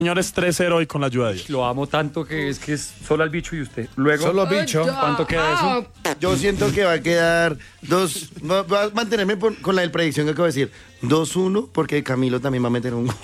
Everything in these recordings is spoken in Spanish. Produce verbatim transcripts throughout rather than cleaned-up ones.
Señores, tres cero hoy con la ayuda de Dios. Lo amo tanto que es que es solo al bicho y usted. Luego, Solo bicho. ¿cuánto queda eso? Yo siento que va a quedar dos. Va, va a mantenerme por- con la del predicción que acabo de decir. dos uno, porque Camilo también va a meter un gol.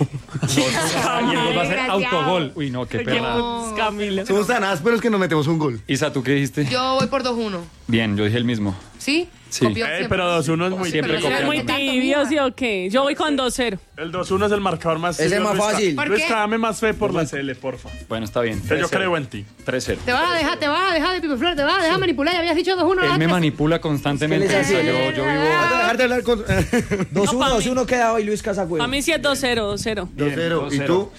Y el gol va a ser Desgraciado. autogol. Uy, no, qué perra. Camila. Somos tan ásperos que no metemos un gol. Isa, ¿tú qué dijiste? Yo voy por dos uno. Bien, yo dije el mismo. ¿Sí? Sí. Copió Ey, siempre. pero dos uno es muy Siempre triste. Es muy tibio, ¿sí o qué? Yo voy con dos cero. El dos uno es el marcador más Ese tibio, es más Luisca. fácil. ¿Por Luisca, qué? dame más fe por la C L, porfa. Bueno, está bien. Que yo creo en ti. tres cero. Te vas a dejar, te vas a dejar de Pipe Flor, te vas a dejar manipular. Ya habías dicho dos uno. Él me manipula constantemente. Es que Isa, él es yo, yo vivo... Vas a dejar de hablar con. dos uno, pa' dos uno queda hoy Luis Casagüey. A mí sí es dos cero, dos cero. dos cero. ¿Y tú?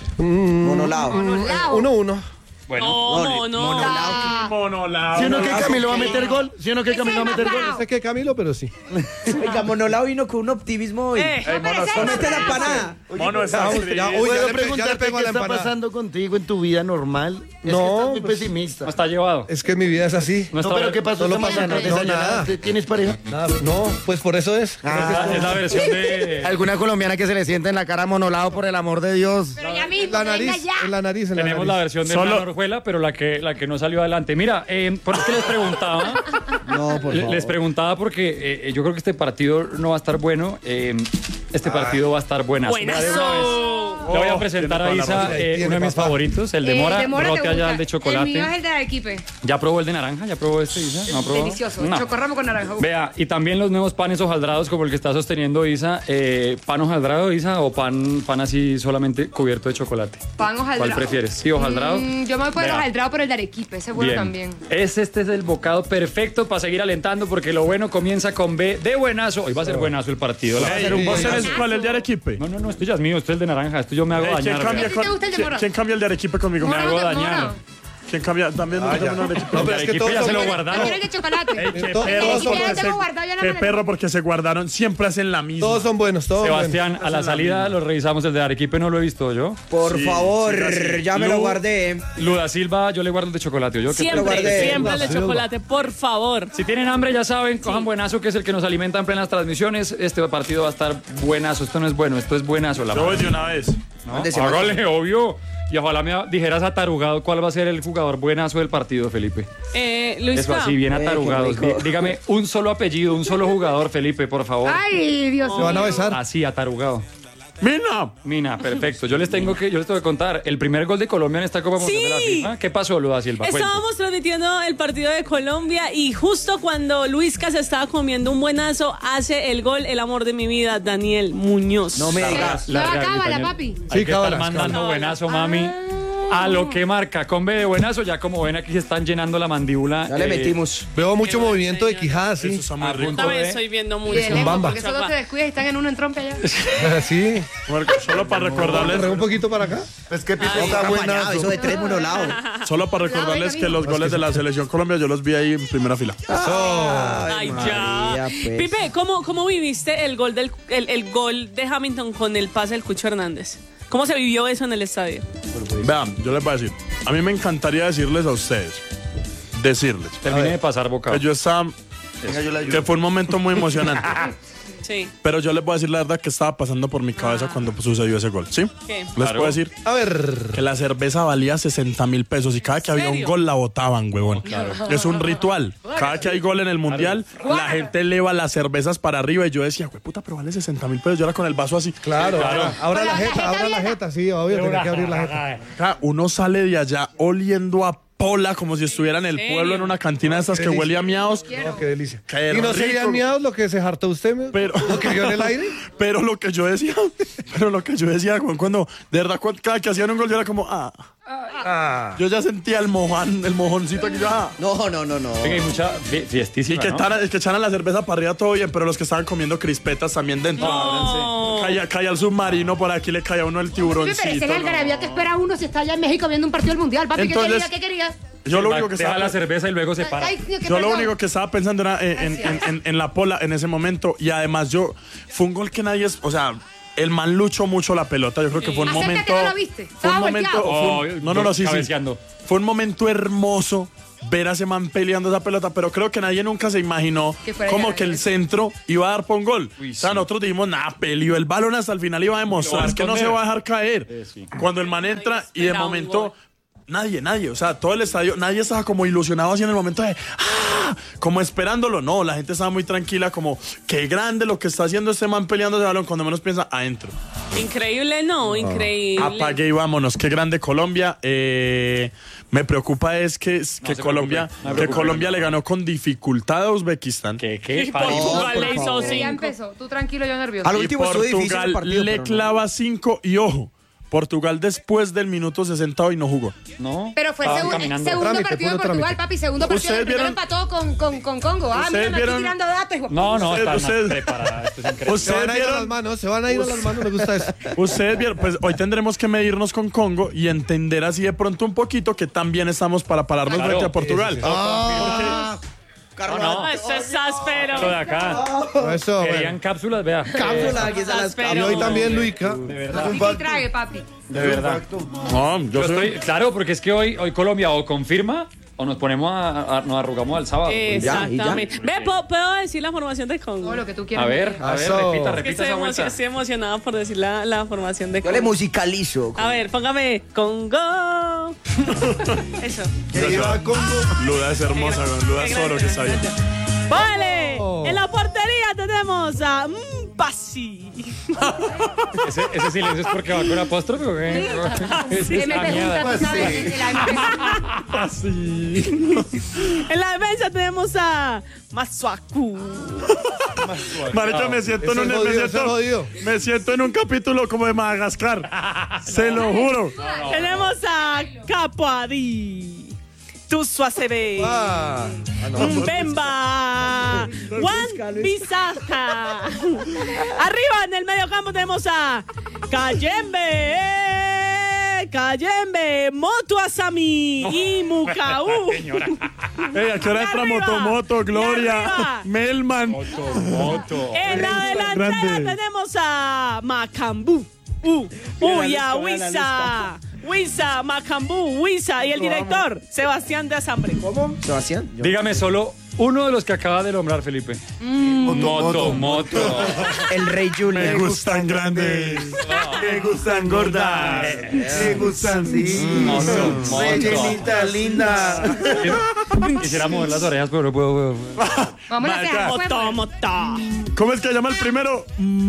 Monolao. uno uno. Bueno, No, no, no. Monolao. ¿Sí o no que Camilo va a meter gol? ¿Sí o no que Camilo va a meter gol? No sé qué Camilo, pero sí. Oiga, Monolao vino con un optimismo hoy. Eh, Ey, mono, No mete la panada. mono, estás ya, triste. ya, uy, ya ¿Puedo le pe- ya le preguntarte pego a qué la está empanada. pasando contigo en tu vida normal? Es que No, estás muy pues- pesimista. no está llevado. Es que mi vida es así. No No, está... pero ¿qué pasó no esta pasa mañana? nada. No, ¿Desayunaste? nada. ¿Tienes pareja? Nada, no, pues por eso es. Ah, es la versión de... ¿Alguna colombiana que se le sienta en la cara Monolao por el amor de Dios? Pero ya mismo, La venga nariz, ya. en la nariz, en la Tenemos nariz. la versión de Solo- Hernán Orjuela, pero la que, la que no salió adelante. Mira, eh, por eso que les preguntaba... No, por Le- favor. Les preguntaba porque eh, yo creo que este partido no va a estar bueno. eh, este partido va a estar buenazo. Mira, de una vez, Buenazo. le voy a Oh, presentar tiene a toda la Isa razón. eh, Tiene, uno de mis papá. favoritos, el de Eh, mora, de mora te rote allá gusta. el de El chocolate. mío es el de Arequipe. ¿Ya probó el de naranja? ¿Ya probó este, Isa? ¿No ha probado? Delicioso. No. Chocorramo con naranja. Vea, y también los nuevos panes hojaldrados como el que está sosteniendo Isa. Eh, ¿Pan hojaldrado, Isa, o pan, pan así solamente cubierto de chocolate? Pan hojaldrado. ¿Cuál prefieres? ¿Sí, hojaldrado? Mm, yo me voy por el Vea. hojaldrado por el de Arequipe. Ese es bueno Bien. también. Es, este es el bocado perfecto para seguir alentando porque lo bueno comienza con B de buenazo. Hoy va a ser buenazo el partido. La va a Ey, ser un ¿Vos buenazo. tenés cuál, el de Arequipe? No, no, no, esto ya es mío, esto es el de naranja, esto yo me hago Ey, ¿quién, dañar. cambia vea. ¿A ti con- te gusta el de ¿quién, mora? quién cambia el de Arequipe conmigo? Me Mora, hago mora. dañar. ¿Quién cambia? También me gusta uno de Arequipe. El de pero es que Arequipe todos ya se son lo buenos. guardaron. También el de chocolate. Ey, qué To- perro, todos son porque buenos. se, Tengo guardado ya la qué mano. perro porque se guardaron, siempre hacen la misma. Todos son buenos, todos Sebastián, buenos. a la salida lo revisamos, el de Arequipe no lo he visto yo. Por Sí, favor, siga así. ya me lo Lu- guardé. Luda Silva, yo le guardo el de chocolate. Yo, que- lo guardé. Siempre, siempre el de Silva. chocolate, por favor. Si tienen hambre, ya saben, cojan buenazo, que es el que nos alimenta en plenas transmisiones. Este partido va a estar buenazo. Esto no es bueno, esto es buenazo. La Yo voy madre, de una vez. ¿no? Ándese, Hágale, obvio. Y ojalá me dijeras atarugado cuál va a ser el jugador buenazo del partido, Felipe. Eh, Eso Luisca, así, bien Eh, qué atarugados. rico. Dí- Dígame un solo apellido, un solo jugador, Felipe, por favor. Ay, Dios Se van a mío. besar. Así, atarugado. ¡Mina! Mina, perfecto. Yo les tengo que, yo les tengo que contar. El primer gol de Colombia en esta Copa Mundial de la Sí. FIFA. ¿Qué pasó, Luda Silva? Cuente. estábamos transmitiendo el partido de Colombia y justo cuando Luisca se estaba comiendo un buenazo, hace el gol el amor de mi vida, Daniel Muñoz. No me digas. No, Larga, cábala, Daniel. papi. Hay Sí, que cábalas, estar mandando cábalas. buenazo, mami. A lo que marca, con B de buenazo, ya como ven aquí se están llenando la mandíbula. Ya le eh, metimos. Veo mucho Qué buen movimiento de señor. quijada, Eso sí. está muy A rico. punto También de- estoy viendo Y mucho. de lejos, bamba. porque solo te descuidas y están en uno en trompe allá. Sí. Marco, solo para recordarles, Corre un poquito para acá. Es que Pipe Está está buenazo. Eso buenazo. de tres monolados. solo para recordarles venga, que los goles de la selección Colombia yo los vi ahí en primera fila. Ay, María, ya. pues. Pipe, ¿cómo, ¿cómo viviste el gol, del, el, el gol de Hamilton con el pase del Cucho Hernández? ¿Cómo se vivió eso en el estadio? Vean, yo les voy a decir, a mí me encantaría decirles a ustedes, decirles, Terminé de pasar bocado. que yo estaba, Venga, yo la ayudo. que fue un momento muy emocionante. Sí. Pero yo les voy a decir la verdad que estaba pasando por mi cabeza cuando sucedió ese gol, ¿sí? ¿Qué? Les Claro. puedo decir A ver. que la cerveza valía sesenta mil pesos y cada que había un serio? gol la botaban, huevón. Es un ritual. Cada que hay gol en el mundial, la gente eleva las cervezas para arriba y yo decía, güey, puta, pero vale sesenta mil pesos. Yo era con el vaso así. Claro, ahora, ahora Con la la jeta, jeta ahora la abierta. jeta, sí, obvio, tenía que abrir la jeta. Acá uno sale de allá oliendo a pola como si estuviera en el ¿En pueblo en serio? una cantina de esas que Delicia. huele a miados. No, qué delicia. Qué ¿Y no rico. serían miados lo que se hartó usted? me- Pero- ¿Lo que vio en el aire? Pero lo que yo decía, pero lo que yo decía cuando, cuando de verdad cuando- cada que hacían un gol yo era como, ah, Ah. yo ya sentía el mojón, el mojoncito aquí, yo, ah. No, no, no, no. Venga, hay mucha fie- fiestísima, Y que, ¿no? echaran, que echaran la cerveza para arriba todo bien, pero los que estaban comiendo crispetas también dentro. No. Caía, caía el submarino, por aquí le caía uno el Pipe, pero ese tiburoncito. es el ¿no? garabía que espera uno si está allá en México viendo un partido del mundial. Papi, Entonces, ¿qué quería? ¿Qué quería? Yo lo Va, único que deja estaba la cerveza y luego se para. Ay, Dios, qué Yo lo perdón. único que estaba pensando era en, en- en- en- en la pola en ese momento. Y además yo, fue un gol que nadie es, o sea, el man luchó mucho la pelota. Yo creo que fue un Acepta momento. que no lo viste. Fue un Estaba momento. volteado. fue un- Oh, no, no, no, sí, sí. cabeceando. Fue un momento hermoso ver a ese man peleando esa pelota, pero creo que nadie nunca se imaginó Que fuera como ya, que ya. el centro iba a dar por un gol. Uy, o sea, sí. nosotros dijimos, nada, peleó el balón hasta el final, iba a demostrar Lo que va a no se esconder. va a dejar caer. Eh, sí. Cuando el man entra y de esperaba un momento... gol. Nadie, nadie, o sea, todo el estadio, nadie estaba como ilusionado así en el momento de, ¡ah! Como esperándolo, no, la gente estaba muy tranquila, como, qué grande lo que está haciendo este man peleando ese balón, cuando menos piensa, adentro. Increíble, no, increíble. Apague y vámonos, qué grande Colombia. Eh, me preocupa es que, que se Colombia, preocupe, no se que preocupe. Colombia le ganó con dificultad a Uzbekistán. ¿Qué, Y qué? Portugal por le hizo favor. Ya cinco. empezó. Tú tranquilo, yo nervioso. A lo Y último estuvo difícil el Portugal partido, le pero no. clava cinco y ojo, Portugal después del minuto sesenta hoy no jugó. No. Pero fue Estaban segu- caminando. segundo Trámite, partido de puro Portugal, trámite. papi. Segundo partido. ¿Ustedes El primero vieron- empató con, con, con Congo. Ah, ¿Ustedes mira, me vieron- estoy tirando datos. hijo. No, no, Ustedes- está ustedes- más preparada. Esto es increíble. Se Ustedes van a ir a las vieron, manos, se van a ir a las manos, me gusta eso. ustedes vieron, pues hoy tendremos que medirnos con Congo y entender así de pronto un poquito que también estamos para pararnos Claro. frente a Portugal. Sí, sí, sí. Ah, Carlos. No, no. Eso es áspero. Lo de acá. Eso, Querían bueno. cápsulas, vea. Cápsula, aquí están las Pero- Y hoy también, Luica. De verdad. Y sí trae, papi. De verdad. No, yo Yo soy- estoy, claro, porque es que hoy, hoy Colombia o confirma o nos ponemos a, a- nos arrugamos al sábado. Exactamente. Ve, ¿puedo, puedo decir la formación de Congo? Todo lo que tú quieras. A ver, a ver, Eso. repita, Es que repita estoy, esa emocio- vuelta. estoy emocionada por decir la, la formación de Yo le Congo. musicalizo. A ver, póngame Congo. Eso. Que iba Congo. Luda es hermosa, weón. Luda es oro que está bien. Vale, Oh. en la portería tenemos a Mbasi. Ese, ese silencio es porque va con apóstrofe o qué? Es M esa P mierda. junta, tú sabes. el M P. En la defensa tenemos a Masuaku. Marica, me siento en Ese un es jodido, me ese es siento, jodido. me siento en un capítulo como de Madagascar. Se lo juro. Tenemos a Capoadi. Tuso Acebe. Ah, ah, no. Bemba. Juan Bisaja. Arriba en el medio campo tenemos a Cayembe. Cayembe. Moto Asami. Y Mukau. Ey, ¿a qué hora entra arriba, Motomoto, y Gloria, arriba. Melman? Moto. En la delantera Grande. tenemos a Macambú. Uh, uy, a Wisa. Wisa, Macambú, Wisa. Y el director, Sebastián de Asambre. ¿Cómo? Sebastián. Yo- Dígame solo uno de los que acaba de nombrar Felipe. Moto, moto. El Rey Junior. Me gustan grandes, me gustan gordas, me gustan Sí. Moto, moto. Rellenita linda. Quisiera mover las orejas, pero no puedo. Vamos a Marica. hacer Moto, moto. ¿Cómo es que llama el primero?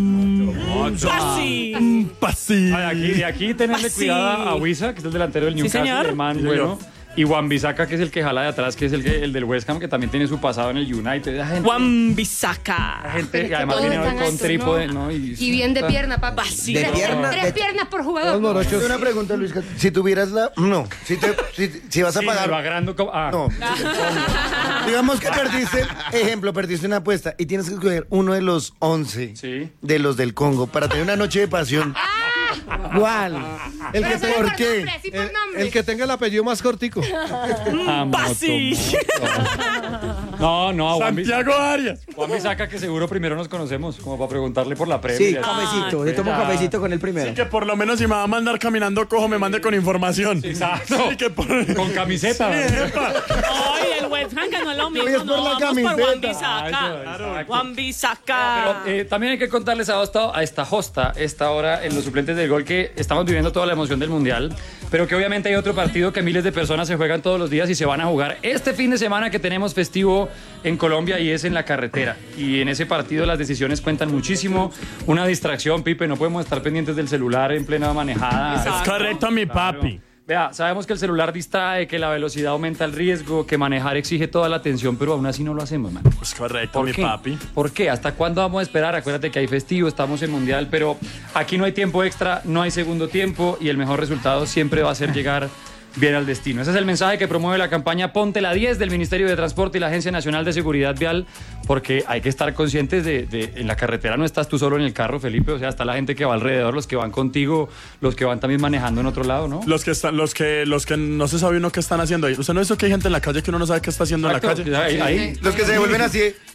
Así. Pasi. Ay, aquí, de aquí tenerle Así. cuidado a Wisa, que es el delantero del Newcastle, señor. el man Sí, bueno. señor. Y Juan Bisaca, que es el que jala de atrás, que es el, que- el del West Ham, que también tiene su pasado en el United. Esa gente, Juan esa Bisaca. gente y además Todos viene están con altos, trípode, ¿no? ¿no? Y bien de pierna, papá. Así. De Tres- pierna, Tres de- piernas por Los jugador. morochos. Tengo una pregunta, Luis. Si tuvieras la. No. Si, te, si, si vas a Sí, me pagar. lo agrando como. Ah, No. Digamos que perdiste, ejemplo, perdiste una apuesta y tienes que escoger uno de los once Sí. de los del Congo para tener una noche de pasión. ¿Cuál? El que, Pero te- solo ¿por por qué? nombre, sí por el, nombre. el que tenga el apellido más cortico. Ah, moto, Pasi. moto. No, no, a Juan Bisaca. Santiago Arias. Juan Bisaca, que seguro primero nos conocemos, como para preguntarle por la previa. Sí, Ya. cafecito. Le tomo ya. cafecito con el primero. Que por lo menos si me va a mandar caminando cojo, me mande con información. Exacto. Sí, que por... Con camiseta. Sí, epa. Ay, el West Ham que no es lo mismo. es por No, la vamos por Juan camiseta. Bisaca. Claro, Juan Bisaca. Pero eh, también hay que contarles a esta, a esta hosta, esta hora, en los suplentes del gol, que estamos viviendo toda la emoción del Mundial, pero que obviamente hay otro partido que miles de personas se juegan todos los días y se van a jugar este fin de semana que tenemos festivo en Colombia y es en la carretera. Y en ese partido las decisiones cuentan muchísimo. Una distracción, Pipe, no podemos estar pendientes del celular en plena manejada. Es correcto, mi papi. Vea, sabemos que el celular distrae, que la velocidad aumenta el riesgo, que manejar exige toda la atención, pero aún así no lo hacemos, man. Es correcto, ¿Por mi qué? papi. ¿Por qué? ¿Hasta cuándo vamos a esperar? Acuérdate que hay festivo, estamos en Mundial, pero aquí no hay tiempo extra, no hay segundo tiempo y el mejor resultado siempre va a ser llegar bien al destino. Ese es el mensaje que promueve la campaña Ponte la diez del Ministerio de Transporte y la Agencia Nacional de Seguridad Vial, porque hay que estar conscientes de, de en la carretera no estás tú solo en el carro, Felipe, o sea, está la gente que va alrededor, los que van contigo, los que van también manejando en otro lado, ¿no? Los que están, los que, los que no se sabe uno qué están haciendo ahí. ¿Usted no ha visto que hay gente en la calle que uno no sabe qué está haciendo Exacto, en la calle? ahí- ahí. Los que se devuelven así.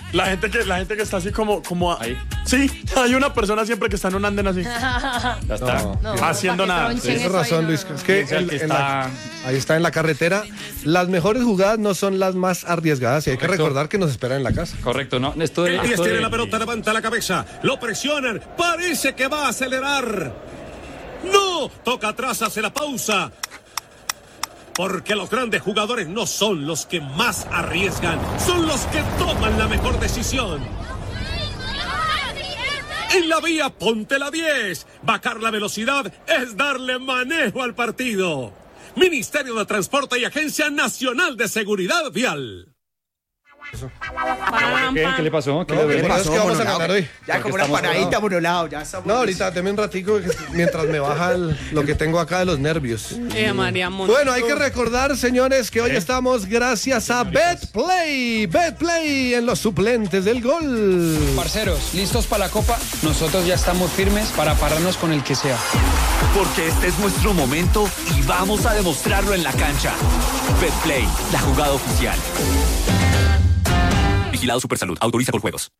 La gente que, la gente que está así como, como a- Ahí. Sí, hay una persona siempre que está en un andén así, Ya está. No. haciendo para que nada. tronchen Tienes eso razón, ahí, no, Luis. no. Es que Piensa el en- que en la- está- ahí está en la carretera. Las mejores jugadas no son las más arriesgadas y hay que Correcto. recordar que nos esperan en la casa. Correcto, ¿no? Esto de, Elías esto tiene de- la pelota, levanta la cabeza, lo presionan, parece que va a acelerar. No, toca atrás, hace la pausa. Porque los grandes jugadores no son los que más arriesgan, son los que toman la mejor decisión. En la vía, ponte la diez. Bajar la velocidad es darle manejo al partido. Ministerio de Transporte y Agencia Nacional de Seguridad Vial. Pam, ¿Qué? pam. ¿Qué le pasó? ¿Qué No, le pero duele? es que vamos a ganar hoy. Ya como una estamos paradita parados. por un lado, ya estamos. No, ahorita deme un ratico que- mientras me baja el- lo que tengo acá de los nervios. Eh, María Montes. Bueno, hay que recordar, señores, que hoy estamos gracias a BetPlay. BetPlay en los suplentes del gol. Parceros, ¿listos para la copa? Nosotros ya estamos firmes para pararnos con el que sea. Porque este es nuestro momento y vamos a demostrarlo en la cancha. BetPlay, la jugada oficial. Vigilado Supersalud, autoriza por juegos.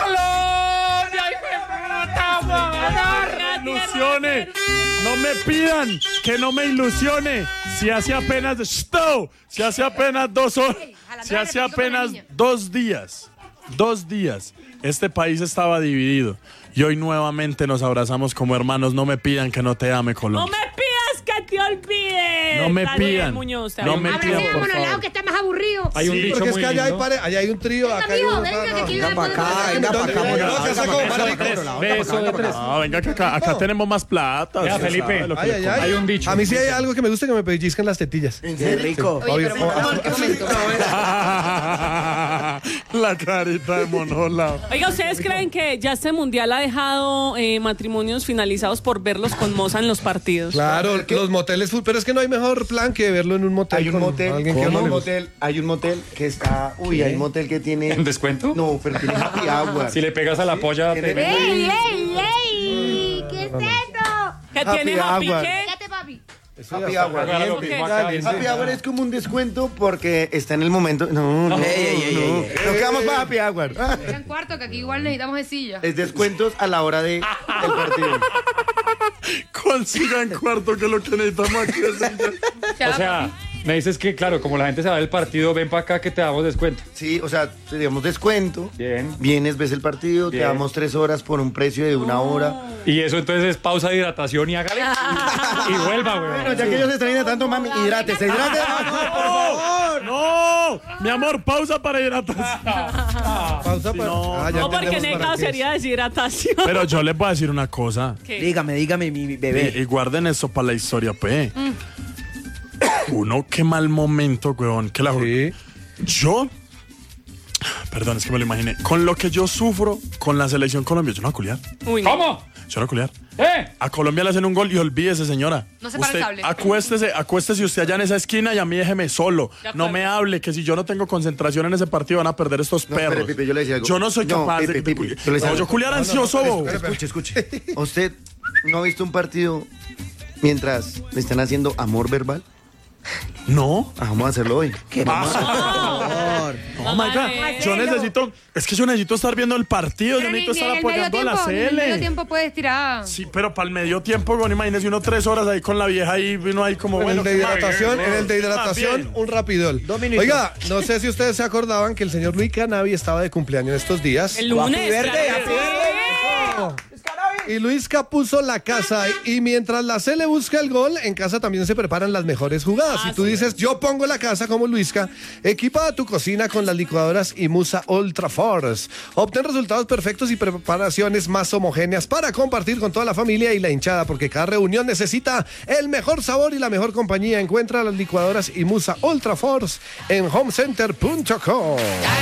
Ilusione, no me pidan que no me ilusione. Si hace apenas, ¡Stow! Si hace apenas dos horas, si hace apenas dos días, dos días, este país estaba dividido y hoy nuevamente nos abrazamos como hermanos. No me pidan que no te ame, No Colombia. me pidas que te olvides. No me Daniel pidan. Muñoz, te No amo. me Ahora pidan, sí, por vámonos al lado favor. que está más aburrido. Hay un Sí, dicho porque es muy que allá hay, lindo. pare- allá hay un trío, acá hay Amigo, uno. venga, que aquí Venga va para acá, a venga para acá, No, venga no, para que acá, saco venga para para tres. acá, Beso de tres. No, venga que acá, acá tenemos más plata. Vea, usted Felipe. sabe lo que Ay, le ay, compro. ay. Hay un dicho. A mí sí hay algo que me gusta, que me pellizcan las tetillas. Qué rico. Oye, pero por favor, qué momento. La carita de monola. Oiga, ¿ustedes creen que ya este mundial ha dejado eh, matrimonios finalizados por verlos con moza en los partidos? Claro, los moteles, full, pero es que no hay mejor plan que verlo en un motel. Hay un con motel, alguien que hay uno un le gusta. motel, hay un motel que está, uy, hay un motel que tiene. ¿En descuento? No, pero tiene happy hour. Si le pegas a la polla, te Tiene- ¡Ey, ey, ey! ¿Qué es esto? ¿Qué Happy tiene Happy hour. qué? Fíjate, papi. Happy hour. Agárralo, Ok. mismo acá, Dale, dice. Happy hour es como un descuento porque está en el momento. No, no, no. Ey, ey, ey, no. ey, Nos quedamos para happy hour. Oigan, cuarto, que aquí igual necesitamos de silla. Es descuentos a la hora de, del partido. Consigan cuarto, que es lo que necesitamos aquí. O sea, me dices que, claro, como la gente se va del partido, ven para acá que te damos descuento. Sí, o sea, te damos descuento. Bien. Vienes, ves el partido, Bien. te damos tres horas por un precio de una hora. Y eso entonces es pausa de hidratación y hágale. Y vuelva, Bueno, güey. ya que ellos se extrañan tanto, mami, hidrátese, hidrátese. ¡No! Mi amor, pausa para hidratación. Pausa para. no, Ah, ya No, porque entendemos para negado qué es. sería deshidratación. Pero yo les voy a decir una cosa. ¿Qué? Dígame, dígame, mi Y, bebé. y guarden eso para la historia, P. Uno, qué mal momento, weón. Que la... Sí. Yo... Perdón, es que me lo imaginé. Con lo que yo sufro con la selección Colombia, yo no voy a culiar. Uy, no. ¿Cómo? Yo no voy a culiar. ¿Eh? A Colombia le hacen un gol y olvídese, señora. No se para el Usted sable. acuéstese, acuéstese usted allá en esa esquina y a mí déjeme solo. De acuerdo. No me hable, que si yo no tengo concentración en ese partido van a perder estos No, perros. espere, Pipe, yo le decía algo. Yo no soy No, capaz Pipe, de... Pipe, de- yo le decía no, algo. yo culiar ansioso. bobo. Escuche, escuche. ¿Usted no ha visto un partido mientras le están haciendo amor verbal? No. Ah, vamos a hacerlo hoy. Qué Oh my God. Vale. Yo necesito... Es que yo necesito estar viendo el partido. Yo Pero ni, necesito ni estar en el medio apoyando a la tiempo, ni en el medio C L. tiempo puedes tirar. Sí, pero para el medio tiempo, bueno, imagínese uno tres horas ahí con la vieja ahí, uno ahí como En bueno. el de ¿qué hidratación, más? en el de Ah, hidratación, bien. un rapidol. Dos minutos. Oiga, no sé si ustedes se acordaban que el señor Luis Canavi estaba de cumpleaños estos días. El lunes. Guapi verde, claro que guapi sí. Y Luisca puso la casa y mientras la C le busca el gol, en casa también se preparan las mejores jugadas. Si tú dices, yo pongo la casa como Luisca, equipa tu cocina con las licuadoras y Musa Ultra Force. Obtén resultados perfectos y preparaciones más homogéneas para compartir con toda la familia y la hinchada, porque cada reunión necesita el mejor sabor y la mejor compañía. Encuentra las licuadoras y Musa Ultra Force en homecenter punto com.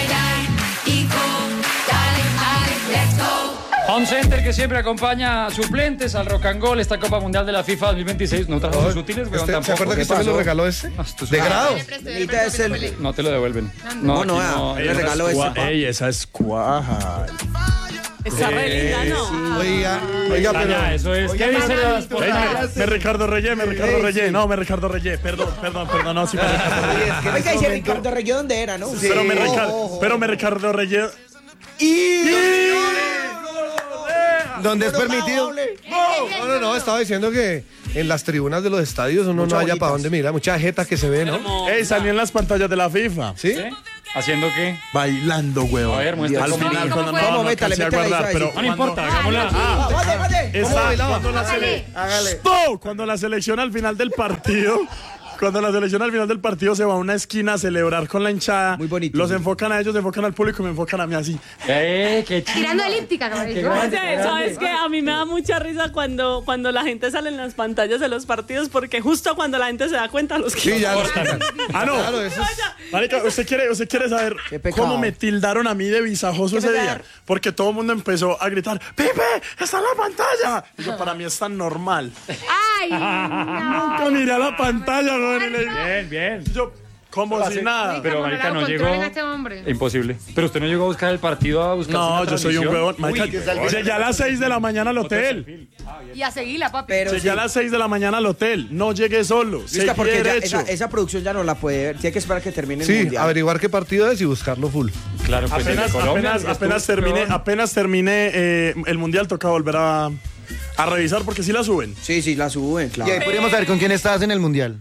Home Center, que siempre acompaña a suplentes al Rock and Roll, esta Copa Mundial de la FIFA dos mil veintiséis. No trajo sus útiles, weón, Este, ¿Se tampoco. acuerda que ¿Qué usted me lo pasó? regaló ese? esto es De una- grado. Ahorita es el. No te lo devuelven. No, no, aquí ah, le Esa regaló es ese. cua- Ey, esa es cuaja. Está re linda, ¿no? Oiga, oiga, Ya, pero. ya, eso es. ¿Qué dice la Ey, me, me Ricardo Reyes, me Ricardo Reyes. No, me Ricardo Reyes. Perdón, perdón, perdón. No, sí, me Ricardo Reyes. Oiga, dice Ricardo Reyes, ¿dónde era, no? Pero me, Ojo, Ricardo, ojo. pero me Ricardo Reyes. y... ¿Dónde es permitido? No, no, no, estaba diciendo que en las tribunas de los estadios uno Mucha no haya bolitas. para dónde mirar, mucha jeta que se ve, ¿no? Ey, salió en las pantallas de la FIFA. ¿Sí? ¿Sí? ¿Haciendo qué? Bailando, huevón. A ver, muestra Al cómo. final, ¿Cómo cuando fue? no, ¿Cómo? no Métale, alcancé a métale guardar, ahí, pero ahí. No le importa, cuando- hagámosla. Ah, vale, vale. Está, cuando la Hágale. sele- Hágale. ¡No! Cuando la selección al final del partido, cuando la selección al final del partido se va a una esquina a celebrar con la hinchada, Muy bonito. los enfocan a ellos, enfocan al público y me enfocan a mí así. ¡Eh, qué chido! Tirando elíptica, caballero. Oye, ¿sabes qué? A mí me da mucha risa cuando, cuando la gente sale en las pantallas de los partidos, porque justo cuando la gente se da cuenta los que Sí, ya. Ah, no. Claro, eso es... Marica, ¿usted quiere, usted quiere saber Qué pecado. cómo me tildaron a mí de visajoso ese día? Porque todo el mundo empezó a gritar, ¡Pipe, está en la pantalla! Y yo, para mí es tan normal. Ay, no. Nunca miré a la pantalla, güey. y le- Bien, bien. Yo, como si nada. Pero, Como marica, no no lo llegó. controlen a este hombre. Imposible. Pero usted no llegó a buscar el partido, a buscar No, una yo soy un transmisión. huevón. Marica, Uy, huevón. llegué a las seis de la mañana al hotel. Y a seguirla, papi. Pero Llegué sí. a las seis de la mañana al hotel. No llegué solo. Luisca, Seguí porque ya derecho. esa, esa producción ya no la puede ver. Tiene que esperar que termine el Sí, mundial. averiguar qué partido es y buscarlo full. Claro, pues el de Apenas, Colombia, apenas, que apenas estuvo, terminé, huevón. apenas terminé eh, el mundial, toca volver a, a revisar porque sí la suben. Sí, sí, la suben, claro. Y ahí podríamos saber con quién estabas en el mundial.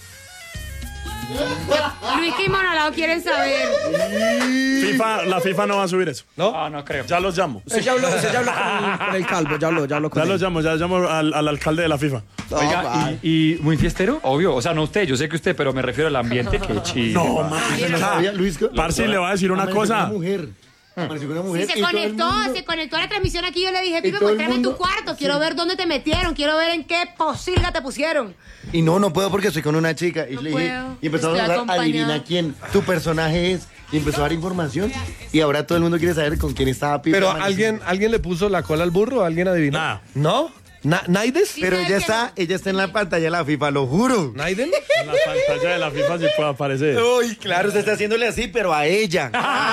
Luis y Monolao quieren saber. FIFA, la FIFA no va a subir eso. Ah, no creo. Ya los llamo. Usted ya habló, usted ya habló con, con el calvo, ya habló, ya habló con Ya él. los llamo, ya llamo al, al alcalde de la FIFA. No, Oiga, vale. y, y muy fiestero, obvio. O sea, no usted, yo sé que usted, pero me refiero al ambiente que chido. No, man. Sabía, Luis, Parce, le voy a decir una amaneció cosa. con Una mujer. Amaneció con una Sí, mujer. se y todo el conectó, mundo- se conectó a la transmisión aquí. Yo le dije, Pipe, todo el muéstrame mundo- tu cuarto. Quiero ver dónde te metieron. Quiero ver en qué posilga te pusieron. Y no, no puedo porque estoy con una chica. Y No le dije, puedo, y empezamos a estoy hablar, adivina acompañada. quién tu personaje es. Y empezó a dar información. Y ahora todo el mundo quiere saber con quién estaba Pipe. Pero Amaneció. alguien, alguien le puso la cola al burro, alguien adivinó. Nah. ¿No? Na- ¿Naides? Sí, Pero ¿sabes ella qué? está, ella está en la pantalla de la FIFA, lo juro. ¿Naiden? En la pantalla de la FIFA sí puede aparecer. Uy, claro, usted está haciéndole así, pero a ella.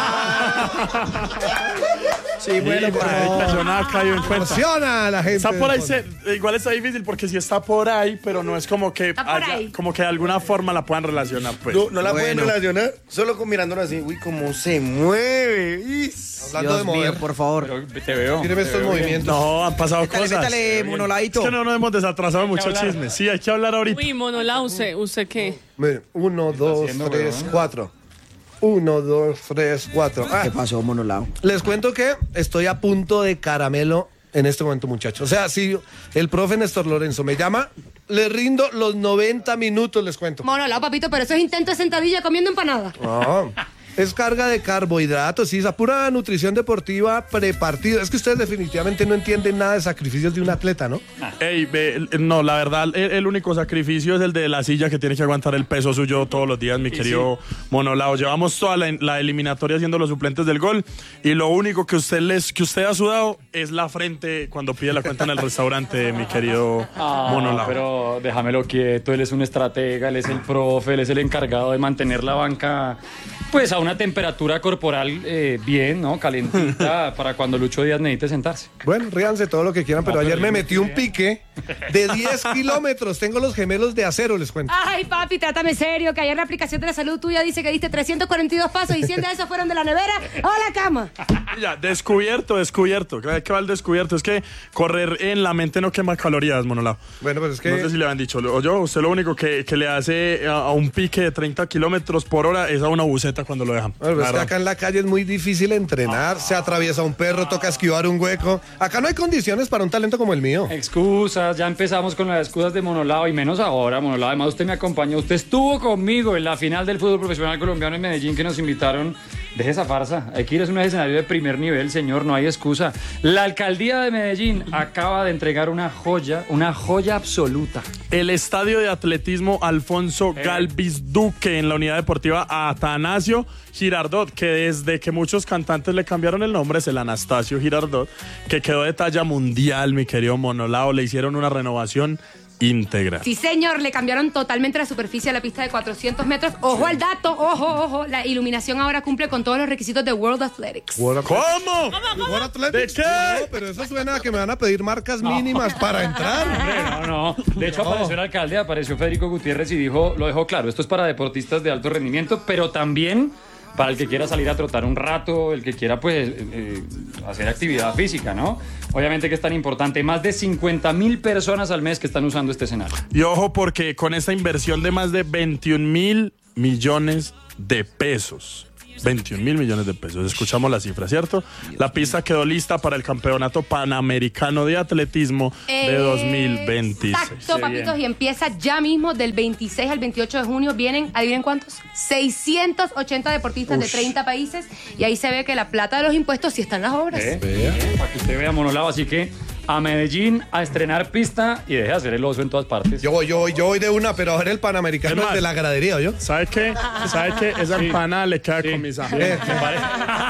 Sí, bueno, por favor. Yo nada caigo en cuenta. Emociona a la gente. Está por ahí, del se- igual está difícil porque sí está por ahí, pero no es como que Está por haya- ahí. como que de alguna forma la puedan relacionar, pues. No, no la pueden Bueno. relacionar, solo con mirándolo así. Uy, cómo se mueve. Is. Hablando Dios de mover. mío, por favor. Pero te veo. Tíreme te estos veo bien. movimientos. No, han pasado Métale, cosas. métale, monoladito. Es que no nos hemos desatrasado mucho hablar. chisme. Sí, hay que hablar ahorita. Uy, Monolao, ¿usted, ¿usted qué? Miren, uno, dos, haciendo, tres, weón? cuatro. Uno, dos, tres, cuatro. Ah, ¿Qué pasó, monolao? les cuento que estoy a punto de caramelo en este momento, muchachos. O sea, si el profe Néstor Lorenzo me llama, le rindo los noventa minutos, les cuento. Monolao, papito, pero eso es intento de sentadilla comiendo empanada. No, es carga de carbohidratos, sí, esa pura nutrición deportiva prepartido. Es que ustedes definitivamente no entienden nada de sacrificios de un atleta, ¿no? Ey, ve, no, la verdad, el, el único sacrificio es el de la silla que tiene que aguantar el peso suyo todos los días, mi querido Monolao. Llevamos toda la, la eliminatoria siendo los suplentes del gol y lo único que usted les, que usted ha sudado es la frente cuando pide la cuenta en el restaurante, mi querido Ah, Monolao. pero déjamelo quieto, él es un estratega, él es el profe, él es el encargado de mantener la banca pues a una temperatura corporal eh, bien, ¿no? Calentita para cuando Lucho Díaz necesite sentarse. Bueno, ríanse todo lo que quieran, pero No, pero ayer me yo no metí un quería. pique de diez kilómetros. Tengo los gemelos de acero, les cuento. Ay, papi, trátame serio, que ayer la aplicación de la salud tuya dice que diste trescientos cuarenta y dos pasos y cien de esos fueron de la nevera a la cama. Ya, descubierto, descubierto. ¿Qué va el descubierto? Es que correr en la mente no quema calorías, Monolao. Bueno, pero es que... No sé si le habían dicho. O yo, usted lo único que, que le hace a, a un pique de treinta kilómetros por hora es a una buceta cuando lo dejan. Bueno, pues La es que verdad. acá en la calle es muy difícil entrenar, se atraviesa un perro, toca esquivar un hueco. Acá no hay condiciones para un talento como el mío. Excusas, ya empezamos con las excusas de Monolao y menos ahora, Monolao. Además, usted me acompañó, usted estuvo conmigo en la final del fútbol profesional colombiano en Medellín que nos invitaron. Deje esa farsa, hay que ir a un escenario de primer nivel, señor, no hay excusa. La alcaldía de Medellín acaba de entregar una joya, una joya absoluta. El estadio de atletismo Alfonso Galvis Duque en la unidad deportiva Atanasio Girardot, que desde que muchos cantantes le cambiaron el nombre es el Anastasio Girardot, que quedó de talla mundial, mi querido Monolao. Le hicieron una renovación íntegra. Sí, señor, le cambiaron totalmente la superficie a la pista de cuatrocientos metros. Ojo al dato, ojo, ojo. La iluminación ahora cumple con todos los requisitos de World Athletics. ¿Cómo? World Athletics. ¿De qué? No, pero eso suena a que me van a pedir marcas mínimas para entrar. Hombre, no, no. De hecho, apareció el alcalde, apareció Federico Gutiérrez y dijo, lo dejó claro, esto es para deportistas de alto rendimiento, pero también para el que quiera salir a trotar un rato, el que quiera pues eh, hacer actividad física, ¿no? Obviamente que es tan importante, más de cincuenta mil personas al mes que están usando este escenario. Y ojo porque con esta inversión de más de veintiún mil millones de pesos, veintiún mil millones de pesos, escuchamos la cifra, ¿cierto? La pista quedó lista para el Campeonato Panamericano de Atletismo de dos mil veintiséis. Exacto, papitos, y empieza ya mismo del veintiséis al veintiocho de junio. Vienen, adivinen cuántos, seiscientos ochenta deportistas Ush. de treinta países, y ahí se ve que la plata de los impuestos sí está en las obras. ¿Eh? ¿Eh? Para que usted vea, Monolao, así que a Medellín a estrenar pista y deje de hacer el oso en todas partes. Yo voy, yo voy, yo voy de una, pero a ver el Panamericano es de la gradería, ¿yo? ¿Sabe qué? ¿Sabe qué? Esa Sí. empanada le queda Sí. con mis Eh, amigos. me parece.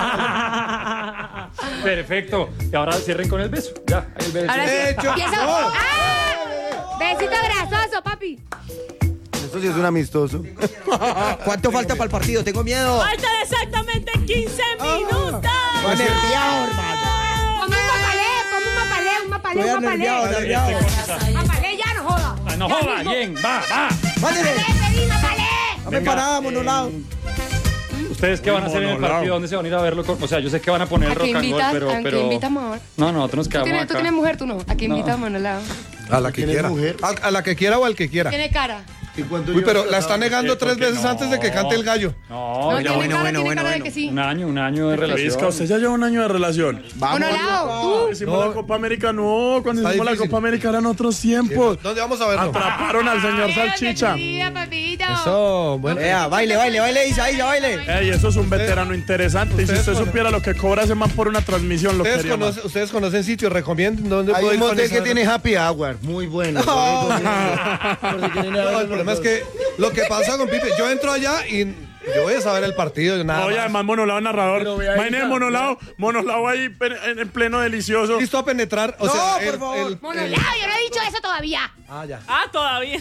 Perfecto. Y ahora cierren con el beso. Ya, el beso. Ahora sí. Hecho. Y eso- No. ¡Ah! Besito grasoso, papi. Esto sí es un amistoso. ¿Cuánto falta para el partido? Tengo miedo. Faltan exactamente quince minutos. Estoy nerviado, hermano. Ponme un mapalé, ponme un mapalé, un mapalé, Estoy un mapalé. nerviado, nerviado. Mapalé, ya no joda. Ah, no Ya joda, mismo. bien, va, va. Mándeme. Mapalé, pedí mapalé. Dame parada, monolado. ¿Ustedes qué van a hacer en el Monolao. partido? ¿Dónde se van a ir a verlo? O sea, yo sé que van a poner ¿A el qué rock and roll, invitas? pero... ¿A qué pero... invitamos ahora? No, nosotros nos ¿Tú quedamos tienes, tú acá. tienes mujer, tú no. ¿A qué No. invitamos, Monolao? A la que ¿Tienes quiera. mujer? A, a la que quiera o al que quiera. Tiene cara. ¿Y cuánto Uy, pero llevas la está casado? negando Sí, tres porque veces no. antes de que cante el gallo. No, No, ya tiene bueno, cara, bueno, tiene bueno, cara de bueno. que sí. un año, un año de relación. Luisca, usted ya lleva un año de relación. Vamos. Monolao, tú. Hicimos No. la Copa América, no. Cuando Está hicimos difícil. la Copa América eran otros tiempos. ¿Dónde vamos a verlo? Atraparon al señor Salchicha. Mira, papito. Eso, bueno. Vea, baile, baile, baile, Isa, Isa, baile. Ey, eso es un veterano interesante. Y si ustedes usted conocen- supiera lo que cobra ese man por una transmisión, lo ¿Ustedes, quería más. conocen, ustedes conocen sitios, recomienden dónde Hay puedo un ir con motel esa- que tiene happy hour. Muy bueno. No, el problema es que lo que pasa con Pipe, yo entro allá y yo voy a saber el partido, nada No, y más. además Monolao narrador. Pero vea, Imagínese Isa, Monolao, Monolao ahí en, en pleno delicioso. Listo a penetrar, o No, sea, por el- favor. el- Monolao, el- yo no he dicho eso todavía. Ah, ya. Ah, todavía.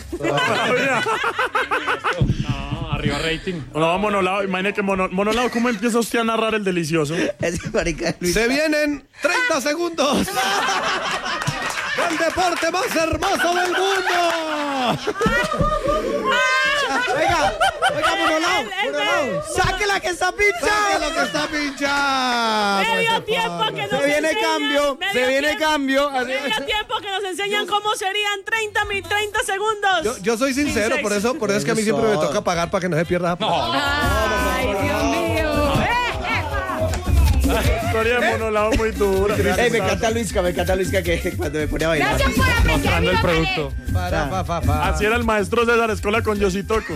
No, arriba rating. No, Monolao, imagínese que Mono- Monolao, ¿cómo empieza usted a narrar el delicioso? Ese marica de Luis. Se vienen treinta segundos del deporte más hermoso del mundo. Oiga, oiga, monolao, El- el- monolao. ¡Sáquela que está ¿Sabe pincha! lo que está pinchado? Medio tiempo que nos Se viene enseñan- cambio, medio se viene tiempo- cambio. Medio tiempo que nos enseñan cómo serían treinta, mi- treinta segundos. Yo, yo soy sincero, por eso, por eso es que a mí siempre me toca pagar para que no se pierda. la plata. Ay, Dios mío. Eh, La historia de Monolao muy dura. Ey, me encanta Luisca, me encanta Luisca que cuando me pone a bailar. Gracias por apreciar mi Mostrando el mapalé. producto. Para, pa, pa, pa. Así era el maestro César Escola con Yositoco.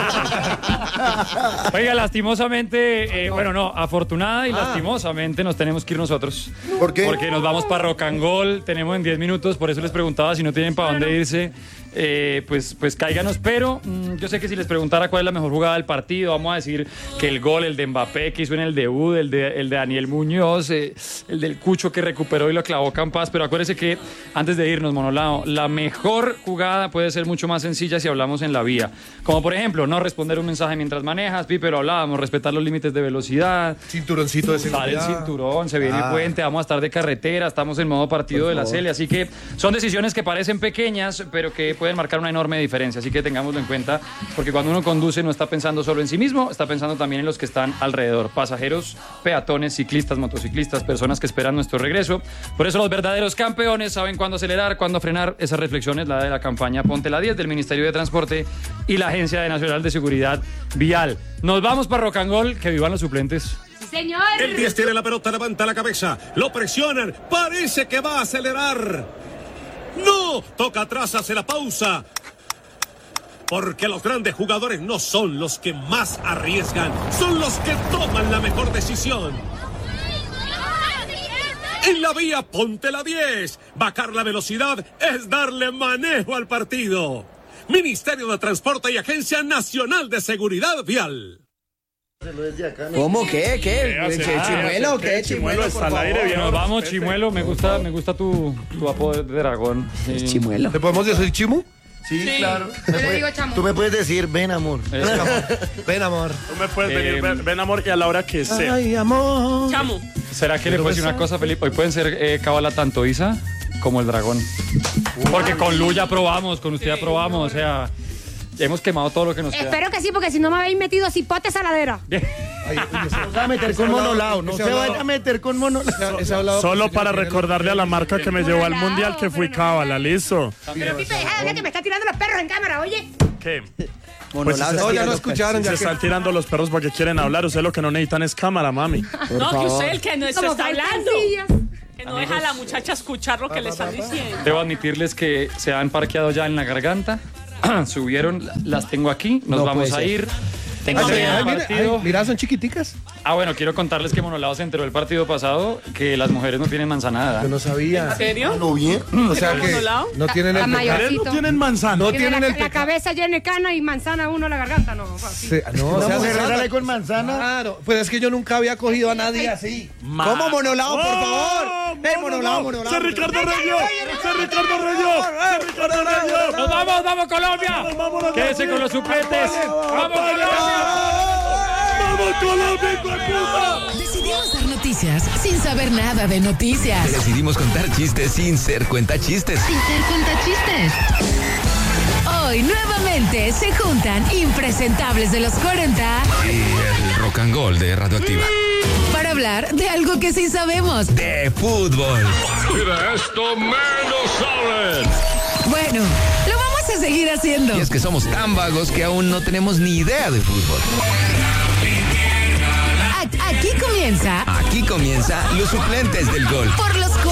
Oiga, lastimosamente, eh, bueno, no, afortunada y lastimosamente nos tenemos que ir nosotros. ¿Por qué? Porque nos vamos para Rock and Roll, tenemos en diez minutos, por eso les preguntaba si no tienen para dónde irse. Eh, pues, pues cáiganos, pero mm, yo sé que si les preguntara cuál es la mejor jugada del partido, vamos a decir que el gol, el de Mbappé que hizo en el debut, el de, el de Daniel Muñoz, eh, el del Cucho que recuperó y lo clavó Campas, pero acuérdense que antes de irnos, Monolao, la mejor jugada puede ser mucho más sencilla si hablamos en la vía, como por ejemplo, no responder un mensaje mientras manejas, Pipe, lo hablábamos, respetar los límites de velocidad, Cinturoncito de Sale el seguridad. cinturón, se viene el Ah. puente, vamos a estar de carretera, estamos en modo partido de la Celia, así que son decisiones que parecen pequeñas, pero que pueden marcar una enorme diferencia, así que tengámoslo en cuenta, porque cuando uno conduce no está pensando solo en sí mismo, está pensando también en los que están alrededor, pasajeros, peatones, ciclistas, motociclistas, personas que esperan nuestro regreso. Por eso los verdaderos campeones saben cuándo acelerar, cuándo frenar. Esa reflexión es la de la campaña Ponte la diez del Ministerio de Transporte y la Agencia Nacional de Seguridad Vial. Nos vamos para Rock and Roll, que vivan los suplentes. Sí, señor. El diez tiene la pelota, levanta la cabeza, lo presionan, parece que va a acelerar. ¡No! Toca atrás, hace la pausa. Porque los grandes jugadores no son los que más arriesgan, son los que toman la mejor decisión. En la vía, ponte la diez. Bajar la velocidad es darle manejo al partido. Ministerio de Transporte y Agencia Nacional de Seguridad Vial. ¿Cómo? ¿Qué? ¿Qué? hace ¿Qué? nada, ¿Chimuelo? hace- ¿Qué? ¿qué? Chimuelo Chimuelo, está por al aire, favor. bien. Nos vamos, Chimuelo, me gusta, me gusta tu, tu apodo de dragón. Sí. Chimuelo. ¿Le podemos decir chimu? Sí, claro. Yo Me le puede- digo chamo. Tú me puedes decir, ven, amor. Ven, amor. Tú me puedes Eh, venir, ven, ven, amor, y a la hora que sea. Ay, amor. Chamo. ¿Será que le puedo decir una cosa, Felipe? Hoy pueden ser eh, cábala tanto Isa como el dragón. Porque con Lu ya probamos, con usted ya probamos, o sea, hemos quemado todo lo que nos queda. Espero que sí, porque si no me habéis metido cipote saladera. Bien. No se va a meter con monolao, no se vaya a meter con monolao. Solo para recordarle a la marca que me llevó al mundial que fui cábala, listo. Pero Pipe, deja de hablar que me está tirando los perros en cámara, oye. ¿Qué? Pues no, ya no escucharon. Se Ya están tirando los perros porque quieren hablar. Ustedes lo que no necesitan es cámara, mami. No, que usted el que no se Como está faltan hablando. sillas. Que no deja a la muchacha escuchar lo que le están diciendo. Debo admitirles que se han parqueado ya en la garganta. Subieron, las tengo aquí. Nos No vamos puede a ser. ir. Tengo Ay, que ir al ay, mira, partido. ay, mira, son chiquiticas. Ah, bueno, quiero contarles que Monolao se enteró el partido pasado que las mujeres no tienen manzanada. Yo no sabía. ¿En serio? ¿No bien? O sea que ¿Monolao? no tienen el La pecado. ¿Ustedes no tienen manzana? No Tiene tienen la, el la pecado. cabeza llena de cana y manzana uno la garganta, no. así. Sí, no, o Una sea, mujer se regale sale con manzana. Claro, pues es que yo nunca había cogido a nadie así. ¿Cómo monolao, por ¡Oh! favor? ¡Eh, monolao, monolao! ¡Se Ricardo Reyó! ¡Se Ricardo Reyó! ¡Se Ricardo Reyó! ¡Nos vamos, vamos Colombia! Quédese con los suplentes. ¡Vamos Colombia! ¡Vamos Colombia, hijo de puta! Decidimos dar noticias sin saber nada de noticias. Decidimos contar chistes sin ser cuentachistes. Sin ser cuentachistes. Hoy nuevamente se juntan impresentables de los cuarenta Y el rock and roll de Radioactiva. para hablar de algo que sí sabemos. De fútbol. Y de esto menos saben. Bueno, lo vamos a seguir haciendo. Y es que somos tan vagos que aún no tenemos ni idea de fútbol. A- Aquí comienza Aquí comienza Los Suplentes del Gol. Por los